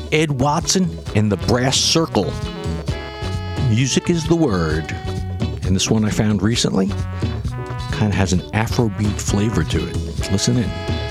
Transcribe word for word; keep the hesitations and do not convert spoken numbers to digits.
Ed Watson and the Brass Circle. Music is the word. And this one I found recently kind of has an Afrobeat flavor to it. Listen in.